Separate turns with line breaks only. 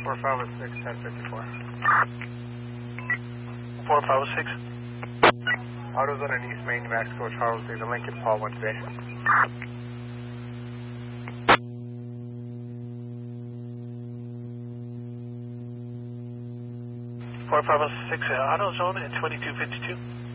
4506, 1054.
4506.
Autos on an East Main, New Mexico, Charles Lee, the Lincoln Paul 1 today.
4506, AutoZone at 2252.